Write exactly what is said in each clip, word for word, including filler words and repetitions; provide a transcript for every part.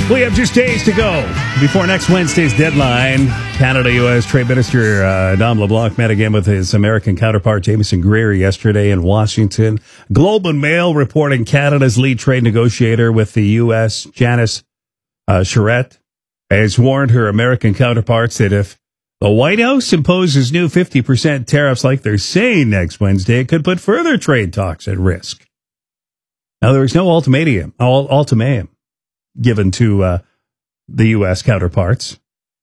We have just days to go before next Wednesday's deadline. Canada-U S Trade Minister uh, Dom LeBlanc met again with his American counterpart Jameson Greer yesterday in Washington. Globe and Mail reporting Canada's lead trade negotiator with the U S, Janice uh, Charette, has warned her American counterparts that if the White House imposes new fifty percent tariffs like they're saying next Wednesday, it could put further trade talks at risk. Now, there was no ultimatum, ultimatum given to uh, the U S counterparts.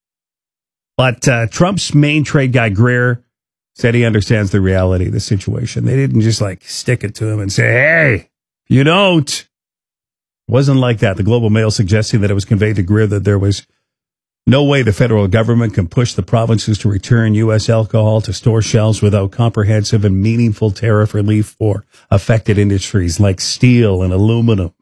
But uh, Trump's main trade guy, Greer, said he understands the reality of the situation. They didn't just like stick it to him and say, hey, you don't. It wasn't like that. The Globe and Mail suggesting that it was conveyed to Greer that there was no way the federal government can push the provinces to return U S alcohol to store shelves without comprehensive and meaningful tariff relief for affected industries like steel and aluminum.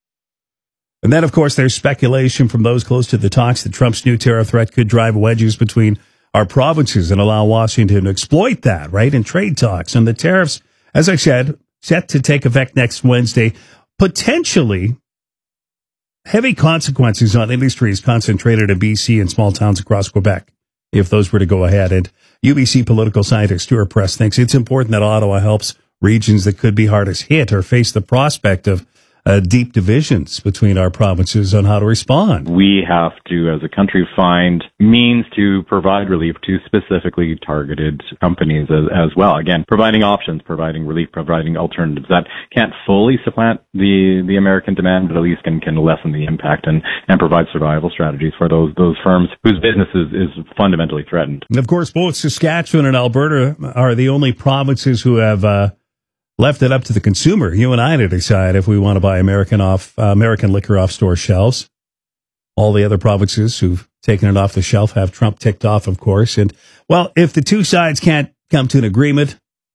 And then, of course, there's speculation from those close to the talks that Trump's new tariff threat could drive wedges between our provinces and allow Washington to exploit that, right, in trade talks. And the tariffs, as I said, set to take effect next Wednesday, potentially heavy consequences on industries concentrated in B C and small towns across Quebec, if those were to go ahead. And U B C political scientist Stuart Press thinks it's important that Ottawa helps regions that could be hardest hit or face the prospect of Uh, deep divisions between our provinces on how to respond. We have to, as a country, find means to provide relief to specifically targeted companies as, as well. Again, providing options, providing relief, providing alternatives that can't fully supplant the, the American demand, but at least can, can lessen the impact and, and provide survival strategies for those, those firms whose business is, is fundamentally threatened. And of course, both Saskatchewan and Alberta are the only provinces who have uh, left it up to the consumer, you and I, to decide if we want to buy American off uh, American liquor off store shelves. All the other provinces who've taken it off the shelf have Trump ticked off, of course. And, well, if the two sides can't come to an agreement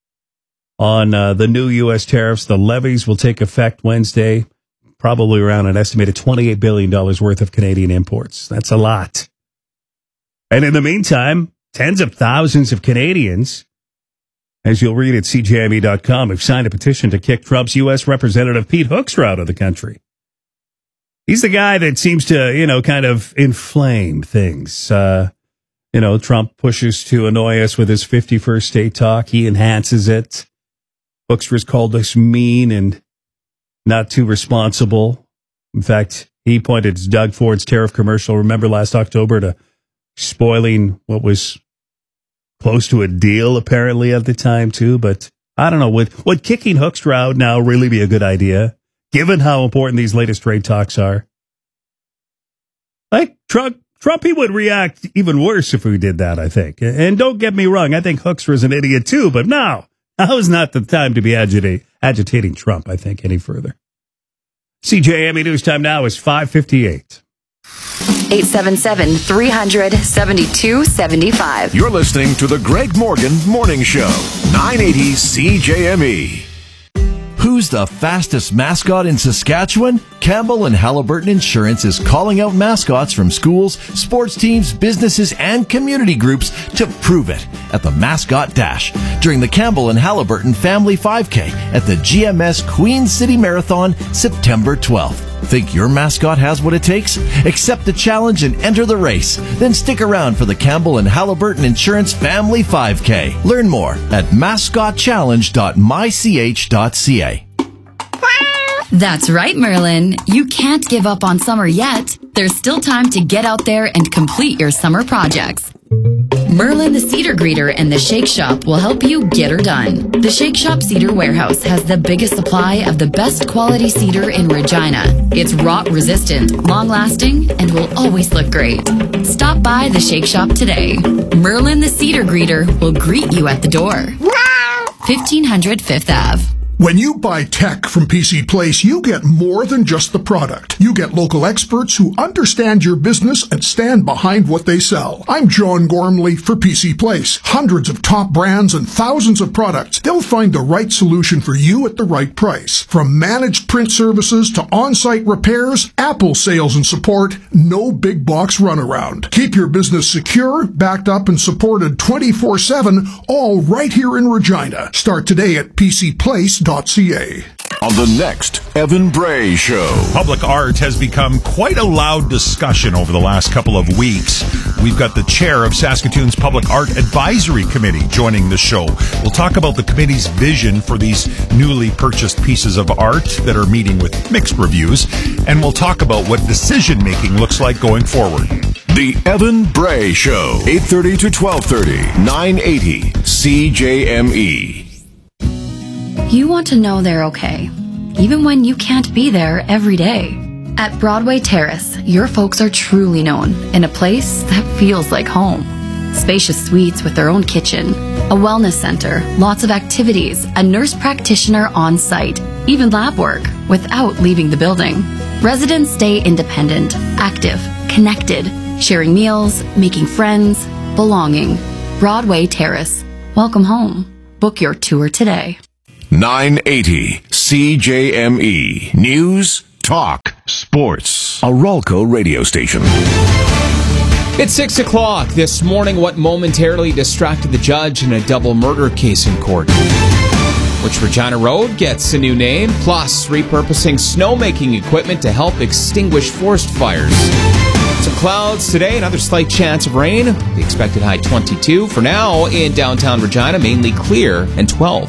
on uh, the new U S tariffs, the levies will take effect Wednesday, probably around an estimated twenty-eight billion dollars worth of Canadian imports. That's a lot. And in the meantime, tens of thousands of Canadians, as you'll read at C J M E dot com, have signed a petition to kick Trump's U S Representative Pete Hookstra out of the country. He's the guy that seems to, you know, kind of inflame things. Uh, you know, Trump pushes to annoy us with his fifty-first state talk. He enhances it. Hookstra's called us mean and not too responsible. In fact, he pointed to Doug Ford's tariff commercial, remember last October, to spoiling what was close to a deal, apparently, at the time, too. But I don't know. Would, would kicking Hookstra out now really be a good idea, given how important these latest trade talks are? Like, Trump, Trump, he would react even worse if we did that, I think. And don't get me wrong, I think Hoekstra is an idiot, too. But no, now is not the time to be agitate, agitating Trump, I think, any further. C J M E News time now is five fifty-eight. eight seven seven, three hundred, seventy-two seventy-five. You're listening to the Greg Morgan Morning Show, nine eighty C J M E. Who's the fastest mascot in Saskatchewan? Campbell and Halliburton Insurance is calling out mascots from schools, sports teams, businesses, and community groups to prove it at the Mascot Dash during the Campbell and Halliburton Family five K at the G M S Queen City Marathon, September twelfth. Think your mascot has what it takes? Accept the challenge and enter the race. Then stick around for the Campbell and Halliburton Insurance Family five K. Learn more at mascot challenge dot my c h dot c a. That's right, Merlin. You can't give up on summer yet. There's still time to get out there and complete your summer projects. Merlin the Cedar Greeter and the Shake Shop will help you get her done. The Shake Shop Cedar Warehouse has the biggest supply of the best quality cedar in Regina. It's rot resistant, long lasting, and will always look great. Stop by the Shake Shop today. Merlin the Cedar Greeter will greet you at the door. fifteen hundred Fifth Avenue. When you buy tech from P C Place, you get more than just the product. You get local experts who understand your business and stand behind what they sell. I'm John Gormley for P C Place. Hundreds of top brands and thousands of products. They'll find the right solution for you at the right price. From managed print services to on-site repairs, Apple sales and support, no big box runaround. Keep your business secure, backed up, and supported twenty-four seven, all right here in Regina. Start today at P C place dot c a. on the next Evan Bray Show. Public art has become quite a loud discussion over the last couple of weeks. We've got the chair of Saskatoon's Public Art Advisory Committee joining the show. We'll talk about the committee's vision for these newly purchased pieces of art that are meeting with mixed reviews, and we'll talk about what decision-making looks like going forward. The Evan Bray Show, eight thirty to twelve thirty, nine eighty C J M E. You want to know they're okay, even when you can't be there every day. At Broadway Terrace, your folks are truly known in a place that feels like home. Spacious suites with their own kitchen, a wellness center, lots of activities, a nurse practitioner on site, even lab work without leaving the building. Residents stay independent, active, connected, sharing meals, making friends, belonging. Broadway Terrace. Welcome home. Book your tour today. nine eighty C J M E. News, talk, sports. A Ralco radio station. It's six o'clock this morning. What momentarily distracted the judge in a double murder case in court? Which Regina Road gets a new name, plus repurposing snowmaking equipment to help extinguish forest fires. Some clouds today, another slight chance of rain. The expected high twenty-two. For now, in downtown Regina, mainly clear and twelve.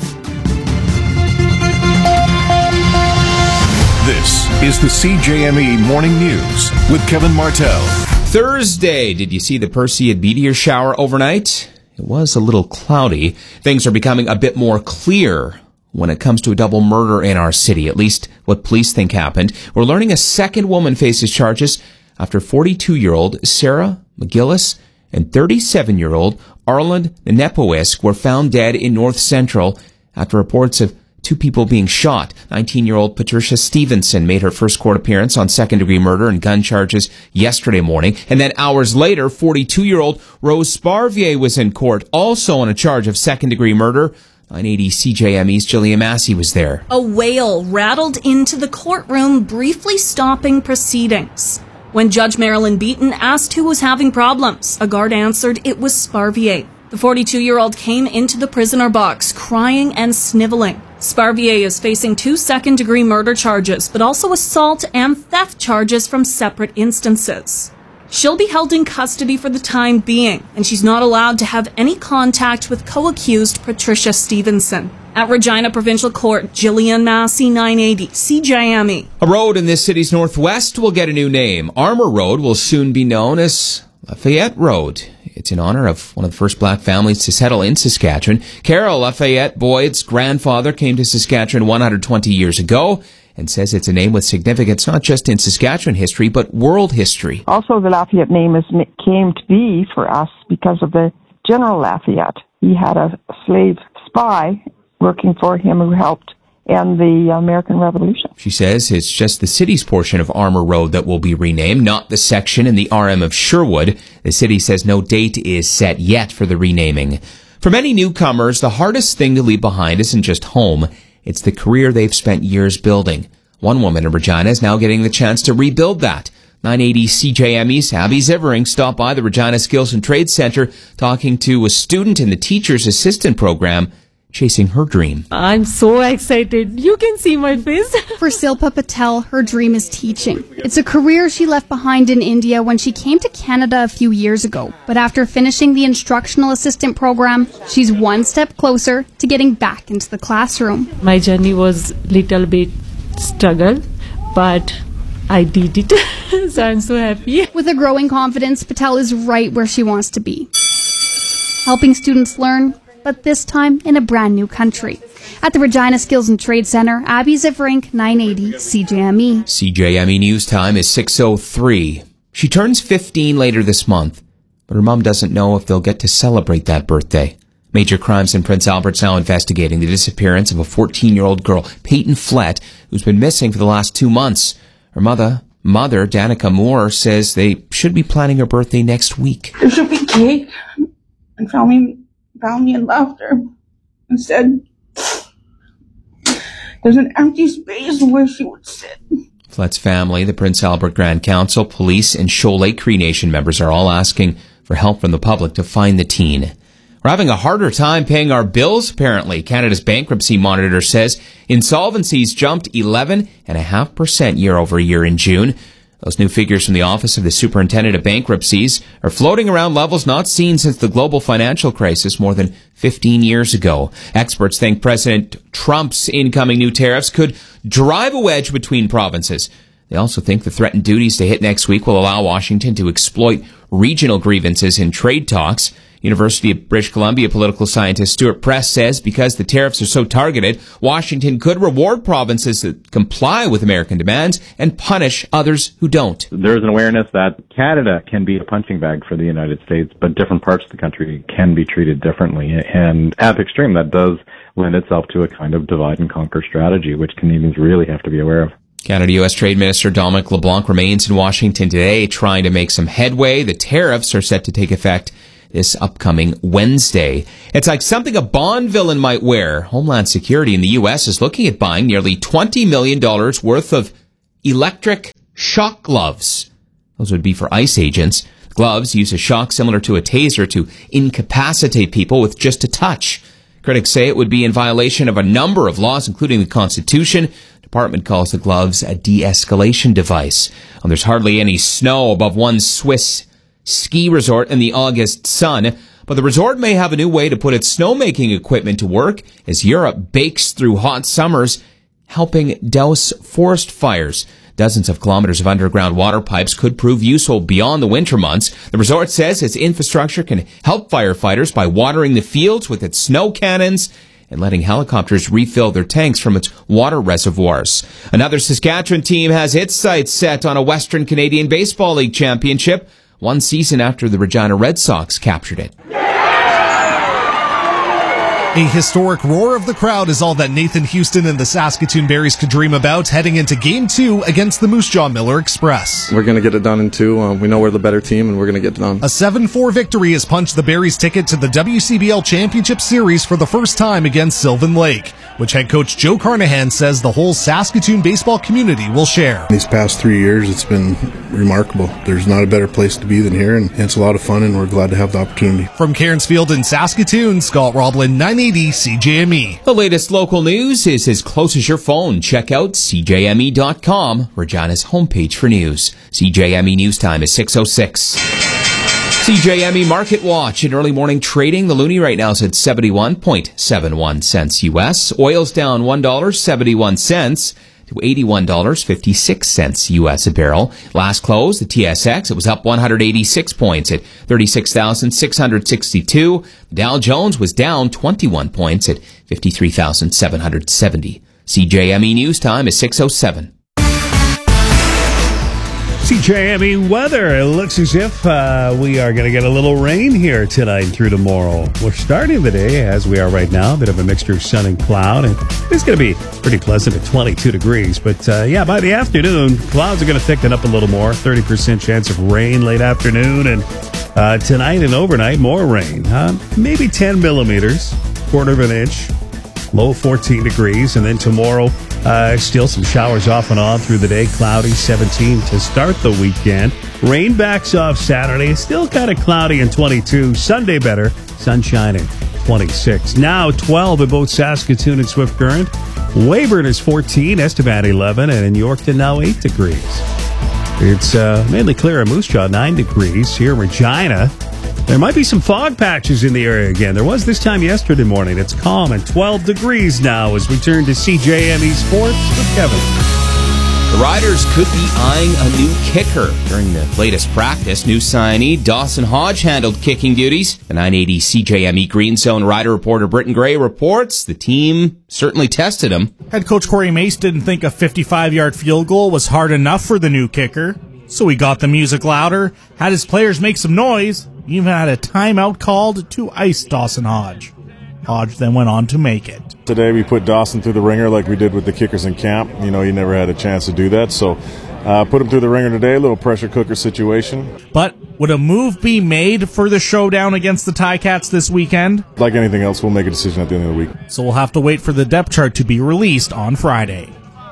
This is the C J M E Morning News with Kevin Martell. Thursday, did you see the Perseid meteor shower overnight? It was a little cloudy. Things are becoming a bit more clear when it comes to a double murder in our city, at least what police think happened. We're learning a second woman faces charges after forty-two-year-old Sarah McGillis and thirty-seven-year-old Arland Nepowisk were found dead in North Central after reports of two people being shot. nineteen-year-old Patricia Stevenson made her first court appearance on second-degree murder and gun charges yesterday morning. And then hours later, forty-two-year-old Rose Sparvier was in court, also on a charge of second-degree murder. nine eighty C J M E's Jillian Massey was there. A wail rattled into the courtroom, briefly stopping proceedings. When Judge Marilyn Beaton asked who was having problems, a guard answered it was Sparvier. The forty-two-year-old came into the prisoner box crying and sniveling. Sparvier is facing two second-degree murder charges, but also assault and theft charges from separate instances. She'll be held in custody for the time being, and she's not allowed to have any contact with co-accused Patricia Stevenson. At Regina Provincial Court, Jillian Massey, nine eighty C J M E. A road in this city's northwest will get a new name. Armour Road will soon be known as Lafayette Road. It's in honor of one of the first black families to settle in Saskatchewan. Carol Lafayette Boyd's grandfather came to Saskatchewan one hundred twenty years ago and says it's a name with significance not just in Saskatchewan history, but world history. Also, the Lafayette name is, came to be for us because of the General Lafayette. He had a slave spy working for him who helped end the American Revolution. She says it's just the city's portion of Armour Road that will be renamed, not the section in the R M of Sherwood. The city says no date is set yet for the renaming. For many newcomers, the hardest thing to leave behind isn't just home, it's the career they've spent years building. One woman in Regina is now getting the chance to rebuild that. nine eighty C J M E's Abby Zivering stopped by the Regina Skills and Trades Center talking to a student in the Teacher's Assistant Program chasing her dream. I'm so excited. You can see my face. For Silpa Patel, her dream is teaching. It's a career she left behind in India when she came to Canada a few years ago. But after finishing the instructional assistant program, she's one step closer to getting back into the classroom. My journey was little bit struggle, but I did it. So I'm so happy. With a growing confidence, Patel is right where she wants to be. Helping students learn, but this time in a brand new country. At the Regina Skills and Trade Center, Abby Zivering, nine eighty C J M E. C J M E News Time is six oh three. She turns fifteen later this month, but her mom doesn't know if they'll get to celebrate that birthday. Major Crimes in Prince Albert's now investigating the disappearance of a fourteen-year-old girl, Peyton Flett, who's been missing for the last two months. Her mother, mother Danica Moore, says they should be planning her birthday next week. There should be cake and family, family and laughter. Instead, there's an empty space where she would sit. Flett's family, the Prince Albert Grand Council, police, and Shoal Lake Cree Nation members are all asking for help from the public to find the teen. We're having a harder time paying our bills, apparently. Canada's bankruptcy monitor says insolvencies jumped eleven point five percent year over year in June. Those new figures from the Office of the Superintendent of Bankruptcies are floating around levels not seen since the global financial crisis more than fifteen years ago. Experts think President Trump's incoming new tariffs could drive a wedge between provinces. They also think the threatened duties to hit next week will allow Washington to exploit regional grievances in trade talks. University of British Columbia political scientist Stuart Press says because the tariffs are so targeted, Washington could reward provinces that comply with American demands and punish others who don't. There's an awareness that Canada can be a punching bag for the United States, but different parts of the country can be treated differently. And at the extreme, that does lend itself to a kind of divide and conquer strategy, which Canadians really have to be aware of. Canada-U S Trade Minister Dominic LeBlanc remains in Washington today trying to make some headway. The tariffs are set to take effect this upcoming Wednesday. It's like something a Bond villain might wear. Homeland Security in the U S is looking at buying nearly twenty million dollars worth of electric shock gloves. Those would be for ICE agents. Gloves use a shock similar to a taser to incapacitate people with just a touch. Critics say it would be in violation of a number of laws, including the Constitution. The department calls the gloves a de-escalation device. And there's hardly any snow above one Swiss ski resort in the August sun, but the resort may have a new way to put its snowmaking equipment to work as Europe bakes through hot summers, helping douse forest fires. Dozens of kilometers of underground water pipes could prove useful beyond the winter months. The resort says its infrastructure can help firefighters by watering the fields with its snow cannons and letting helicopters refill their tanks from its water reservoirs. Another Saskatchewan team has its sights set on a Western Canadian Baseball League championship, one season after the Regina Red Sox captured it. A historic roar of the crowd is all that Nathan Houston and the Saskatoon Berries could dream about heading into Game two against the Moose Jaw Miller Express. We're going to get it done in two. Um, we know we're the better team, and we're going to get it done. A seven four victory has punched the Berries' ticket to the W C B L Championship Series for the first time against Sylvan Lake, which head coach Joe Carnahan says the whole Saskatoon baseball community will share. These past three years, it's been remarkable. There's not a better place to be than here, and it's a lot of fun, and we're glad to have the opportunity. From Cairns Field in Saskatoon, Scott Roblin, nine eighty C J M E. The latest local news is as close as your phone. Check out C J M E dot com, Regina's homepage for news. C J M E News Time is six oh six. C J M E Market Watch in early morning trading. The loonie right now is at seventy-one point seven one cents U S. Oil's down one dollar and seventy-one cents to eighty-one dollars and fifty-six cents U S a barrel. Last close, the T S X, it was up one hundred eighty-six points at thirty-six thousand six hundred sixty-two. Dow Jones was down twenty-one points at fifty-three thousand seven hundred seventy. C J M E News Time is six oh seven. C J M E weather. It looks as if uh, we are going to get a little rain here tonight through tomorrow. We're starting the day as we are right now, a bit of a mixture of sun and cloud, and it's going to be pretty pleasant at twenty-two degrees. But uh, yeah, by the afternoon, clouds are going to thicken up a little more. thirty percent chance of rain late afternoon, and uh, tonight and overnight, more rain. Uh, maybe ten millimeters, quarter of an inch. Low fourteen degrees, and then tomorrow, uh, still some showers off and on through the day. Cloudy, seventeen to start the weekend. Rain backs off Saturday. Still kind of cloudy in twenty-two. Sunday better. Sunshine in twenty-six. Now twelve in both Saskatoon and Swift Current. Weyburn is fourteen. Estevan eleven. And in Yorkton now eight degrees. It's uh, mainly clear in Moose Jaw, nine degrees. Here in Regina, there might be some fog patches in the area again. There was this time yesterday morning. It's calm and twelve degrees now as we turn to C J M E Sports with Kevin. The Riders could be eyeing a new kicker during the latest practice. New signee Dawson Hodge handled kicking duties. The nine eighty C J M E Green Zone Rider reporter Britton Gray reports the team certainly tested him. Head coach Corey Mace didn't think a fifty-five-yard field goal was hard enough for the new kicker, so he got the music louder, had his players make some noise, even had a timeout called to ice Dawson Hodge. Hodge then went on to make it. Today we put Dawson through the ringer like we did with the kickers in camp. You know, he never had a chance to do that, so uh, put him through the ringer today, a little pressure cooker situation. But would a move be made for the showdown against the Ticats this weekend? Like anything else, we'll make a decision at the end of the week. So we'll have to wait for the depth chart to be released on Friday.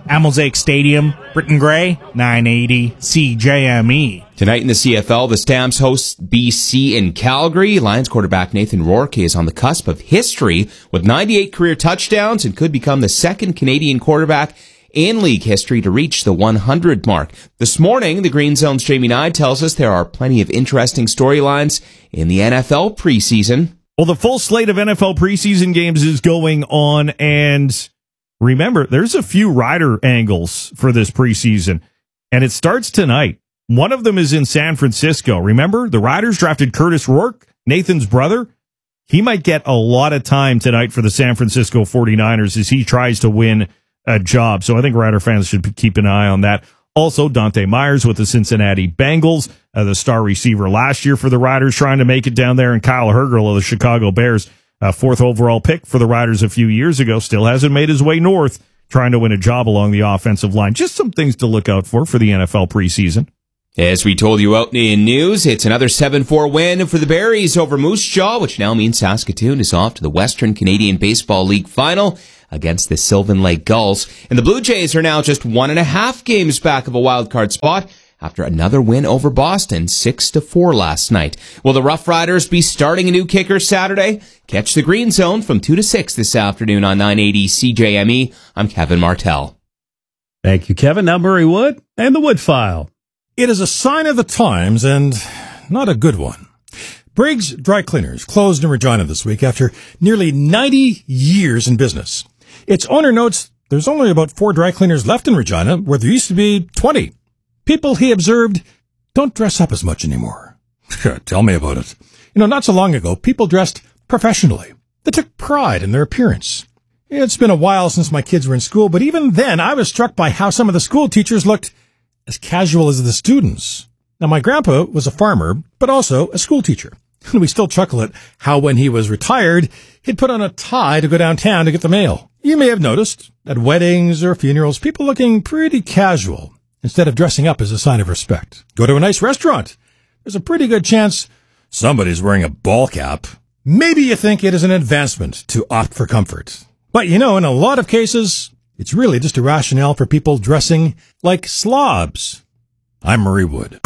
At Mosaic Stadium, Britton Gray, nine eighty C J M E. Tonight in the C F L, the Stamps host B C in Calgary. Lions quarterback Nathan Rourke is on the cusp of history with ninety-eight career touchdowns and could become the second Canadian quarterback in league history to reach the one hundred mark. This morning, the Green Zone's Jamie Nye tells us there are plenty of interesting storylines in the N F L preseason. Well, the full slate of N F L preseason games is going on, and remember, there's a few rider angles for this preseason, and it starts tonight. One of them is in San Francisco. Remember, the Riders drafted Curtis Rourke, Nathan's brother. He might get a lot of time tonight for the San Francisco forty-niners as he tries to win a job. So I think Rider fans should keep an eye on that. Also, Dante Myers with the Cincinnati Bengals, uh, the star receiver last year for the Riders, trying to make it down there, and Kyle Hergel of the Chicago Bears, uh, fourth overall pick for the Riders a few years ago, still hasn't made his way north, trying to win a job along the offensive line. Just some things to look out for for the N F L preseason. As we told you out in news, it's another seven four win for the Berries over Moose Jaw, which now means Saskatoon is off to the Western Canadian Baseball League final against the Sylvan Lake Gulls. And the Blue Jays are now just one and a half games back of a wild card spot after another win over Boston, six to four last night. Will the Rough Riders be starting a new kicker Saturday? Catch the Green Zone from two to six this afternoon on nine eighty C J M E. I'm Kevin Martell. Thank you, Kevin. Now Murray Wood and the Wood File. It is a sign of the times, and not a good one. Briggs Dry Cleaners closed in Regina this week after nearly ninety years in business. Its owner notes there's only about four dry cleaners left in Regina, where there used to be twenty. People, he observed, don't dress up as much anymore. Tell me about it. You know, not so long ago, people dressed professionally. They took pride in their appearance. It's been a while since my kids were in school, but even then, I was struck by how some of the school teachers looked as casual as the students. Now, my grandpa was a farmer, but also a school teacher. And we still chuckle at how when he was retired, he'd put on a tie to go downtown to get the mail. You may have noticed, at weddings or funerals, people looking pretty casual instead of dressing up as a sign of respect. Go to a nice restaurant. There's a pretty good chance somebody's wearing a ball cap. Maybe you think it is an advancement to opt for comfort. But, you know, in a lot of cases, it's really just a rationale for people dressing like slobs. I'm Murray Wood.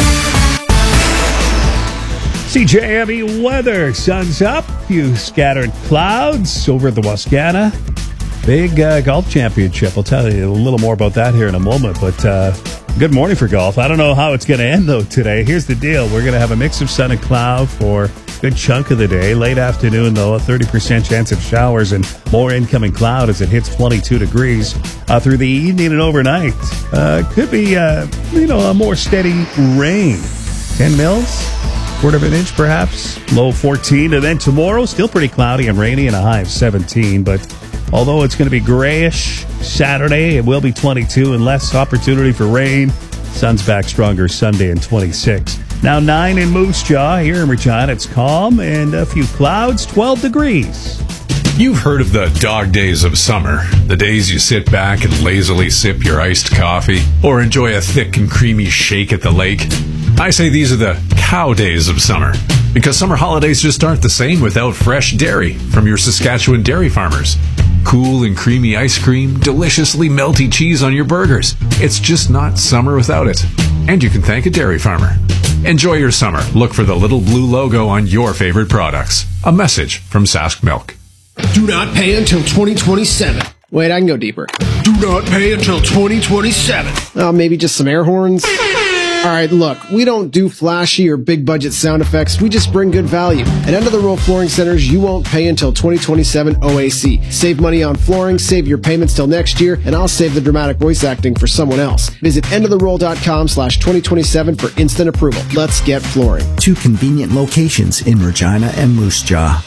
C J M E weather. Sun's up. Few scattered clouds over the Wascana. Big uh, golf championship. I'll tell you a little more about that here in a moment. But uh, good morning for golf. I don't know how it's going to end, though, today. Here's the deal. We're going to have a mix of sun and cloud for a good chunk of the day. Late afternoon, though, a thirty percent chance of showers and more incoming cloud as it hits twenty-two degrees uh, through the evening and overnight. Uh, could be, uh, you know, a more steady rain. ten mils, quarter of an inch perhaps, low fourteen. And then tomorrow, still pretty cloudy and rainy and a high of seventeen. But although it's going to be grayish Saturday, it will be twenty-two and less opportunity for rain. Sun's back stronger Sunday and twenty-six. Now nine in Moose Jaw. Here in Regina, it's calm and a few clouds, twelve degrees. You've heard of the dog days of summer, the days you sit back and lazily sip your iced coffee or enjoy a thick and creamy shake at the lake. I say these are the cow days of summer, because summer holidays just aren't the same without fresh dairy from your Saskatchewan dairy farmers. Cool and creamy ice cream, deliciously melty cheese on your burgers. It's just not summer without it. And you can thank a dairy farmer. Enjoy your summer. Look for the little blue logo on your favorite products. A message from Sask Milk. Do not pay until twenty twenty-seven. Wait, I can go deeper. Do not pay until twenty twenty-seven. Oh, maybe just some air horns? All right, look, we don't do flashy or big budget sound effects. We just bring good value. At End of the Row Flooring Centers, you won't pay until twenty twenty-seven O A C. Save money on flooring, save your payments till next year, and I'll save the dramatic voice acting for someone else. Visit end of the roll dot com slash twenty twenty-seven for instant approval. Let's get flooring. Two convenient locations in Regina and Moose Jaw.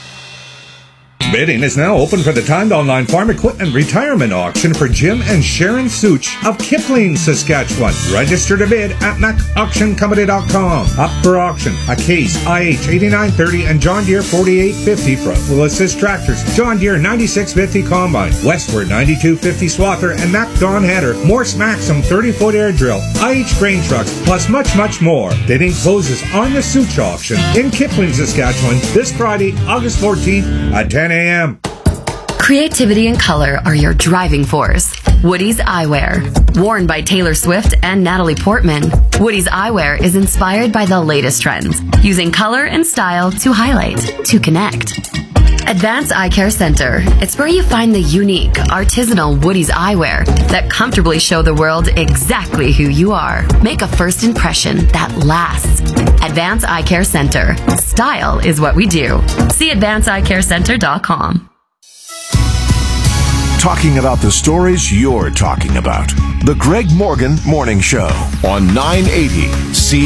Bidding is now open for the timed online farm equipment retirement auction for Jim and Sharon Such of Kipling, Saskatchewan. Register to bid at mac auction company dot com. Up for auction, a Case I H eighty-nine thirty and John Deere forty-eight fifty from Will Assist Tractors, John Deere ninety-six fifty Combine, Westward ninety-two fifty Swather, and Mac Dawn Header, Morse Maxim thirty-foot air drill, I H grain trucks, plus much, much more. Bidding closes on the Such auction in Kipling, Saskatchewan this Friday, August fourteenth at ten a.m. Creativity and color are your driving force. Woody's Eyewear. Worn by Taylor Swift and Natalie Portman, Woody's Eyewear is inspired by the latest trends, using color and style to highlight, to connect. Advance Eye Care Center. It's where you find the unique, artisanal Woody's eyewear that comfortably show the world exactly who you are. Make a first impression that lasts. Advance Eye Care Center. Style is what we do. See advance eye care center dot com. Talking about the stories you're talking about. The Greg Morgan Morning Show on nine eighty C.